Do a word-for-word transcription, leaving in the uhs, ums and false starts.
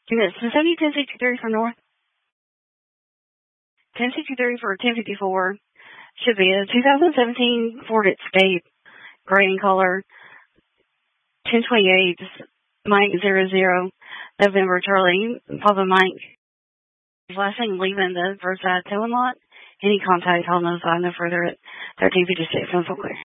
Units ten seventy, ten sixty-three for North. ten sixty-three for ten fifty-four. Should be a two thousand seventeen Ford Escape, gray in color. ten twenty-eight, Mike zero zero, November Charlie, Papa Mike. Last thing leaving the Versailles towing lot. Any contact, I'll notify no further at thirteen fifty-six. Info clear.